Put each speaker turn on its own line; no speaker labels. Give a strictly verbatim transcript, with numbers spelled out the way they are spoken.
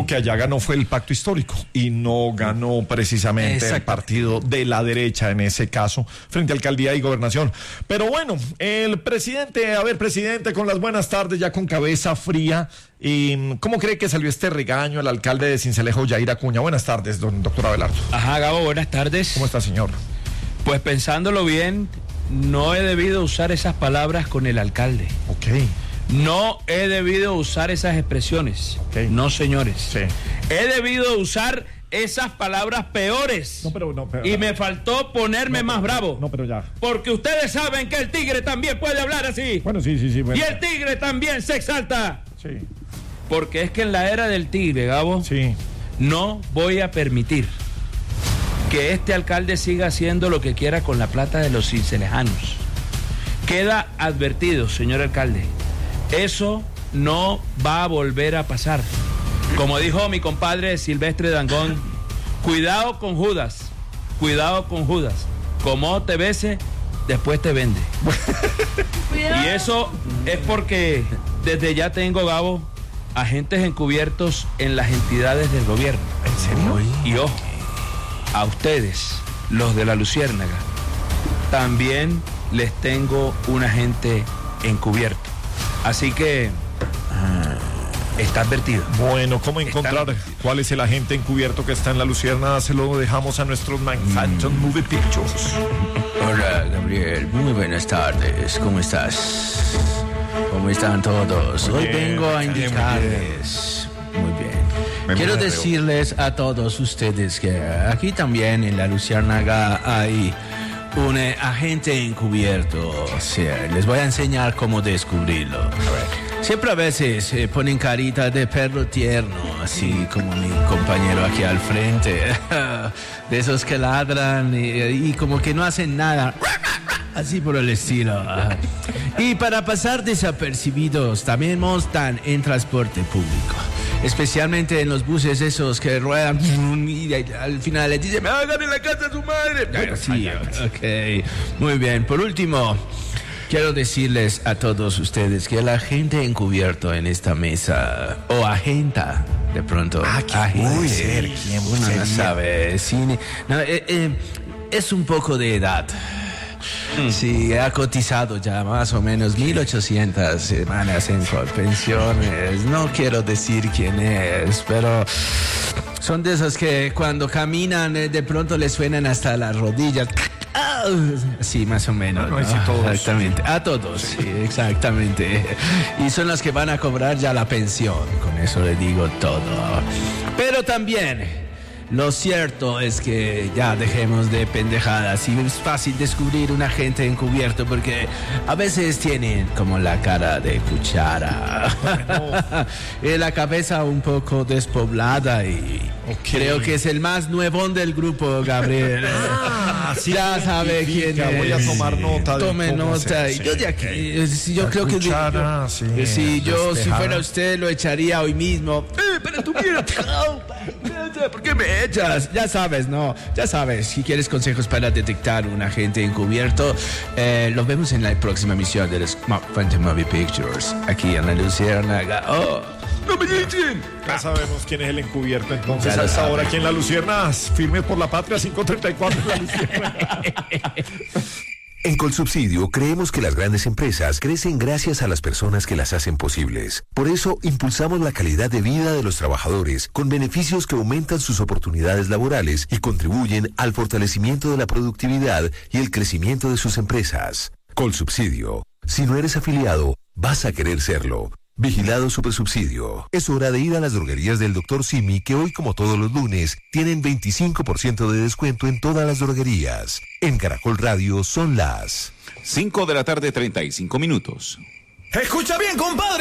que allá ganó fue el pacto histórico y no ganó precisamente el partido de la derecha en ese caso, frente a alcaldía y gobernación. Pero bueno, el presidente, a ver, presidente, con las buenas tardes, ya con cabeza fría, y ¿cómo cree que salió este regaño al alcalde de Sincelejo, Yair Acuña? Buenas tardes, don doctor Abelardo.
Ajá, Gabo, buenas tardes.
¿Cómo está, señor?
Pues pensándolo bien, no he debido usar esas palabras con el alcalde.
Ok.
No he debido usar esas expresiones.
Okay.
No, señores.
Sí.
He debido usar esas palabras peores.
No, pero, no, pero,
y me faltó ponerme
no,
más
pero,
bravo.
No, pero ya.
Porque ustedes saben que el tigre también puede hablar así.
Bueno, sí, sí, sí. Bueno.
Y el tigre también se exalta.
Sí.
Porque es que en la era del tigre, Gabo,
Sí.
no voy a permitir que este alcalde siga haciendo lo que quiera con la plata de los cincelejanos. Queda advertido, señor alcalde. Eso no va a volver a pasar. Como dijo mi compadre Silvestre Dangond, cuidado con Judas, cuidado con Judas. Como te bese, después te vende. Y eso es porque desde ya tengo, Gabo, agentes encubiertos en las entidades del gobierno.
¿En serio?
Y ojo, a ustedes, los de la Luciérnaga, también les tengo un agente encubierto. Así que está advertido.
Bueno, ¿cómo encontrar cuál es el agente encubierto que está en la Luciérnaga? Se lo dejamos a nuestros Manhattan mm. Movie Pictures.
Hola, Gabriel. Muy buenas tardes. ¿Cómo estás? ¿Cómo están todos?
Muy
Hoy
bien,
vengo a
bien,
indicarles. Muy bien.
Me
Quiero
me
decirles a todos ustedes que aquí también en la Luciérnaga hay un eh, agente encubierto. O sea, les voy a enseñar cómo descubrirlo. A ver. Siempre a veces eh, ponen carita de perro tierno, así como mi compañero aquí al frente. De esos que ladran y, y como que no hacen nada. Así por el estilo. Y para pasar desapercibidos, también montan en transporte público. Especialmente en los buses esos que ruedan y al final les dicen, me hagan en la casa de su madre. Bueno, sí, ok. Muy bien. Por último, quiero decirles a todos ustedes que el agente encubierto en esta mesa, o agenta, de pronto.
Ah, ¿quién puede ser? ¿Quién
uno no sabe. Sí, no, eh, eh, es un poco de edad. Sí, ha cotizado ya más o menos mil ochocientas semanas en pensiones. No quiero decir quién es, pero son de esos que cuando caminan de pronto les suenan hasta las rodillas. Sí, más o menos.
No, no,
¿no?
sí, todos.
Exactamente, a todos, sí, exactamente. Y son los que van a cobrar ya la pensión, con eso le digo todo. Pero también, lo cierto es que ya dejemos de pendejadas y es fácil descubrir un agente encubierto porque a veces tienen como la cara de cuchara y la cabeza un poco despoblada y okay. Creo que es el más nuevón del grupo, Gabriel.
Ah, sí,
ya sabe quién es.
Voy a tomar nota. De
Tome nota.
Sí,
yo de aquí,
okay.
yo
la
creo
cuchara,
que
sí,
si yo
despejada.
si fuera usted lo echaría hoy mismo. Eh, pero tú mira, ¿por qué me echas? Ya sabes, no, ya sabes. Si quieres consejos para detectar un agente encubierto, eh, los vemos en la próxima emisión de los Phantom Movie Pictures, aquí en la Luciérnaga. ¡Oh! ¡No me echen!
Ya sabemos quién es el encubierto, entonces
Ya
hasta
sabe.
ahora aquí en la Luciérnaga, firme por la patria, cinco treinta y cuatro en la Luciérnaga.
En Colsubsidio creemos que las grandes empresas crecen gracias a las personas que las hacen posibles. Por eso impulsamos la calidad de vida de los trabajadores con beneficios que aumentan sus oportunidades laborales y contribuyen al fortalecimiento de la productividad y el crecimiento de sus empresas. Colsubsidio. Si no eres afiliado, vas a querer serlo. Vigilado Supersubsidio. Es hora de ir a las droguerías del doctor Simi, que hoy, como todos los lunes, tienen veinticinco por ciento de descuento en todas las droguerías. En Caracol Radio son las
cinco de la tarde, treinta y cinco minutos.
Escucha bien, compadre.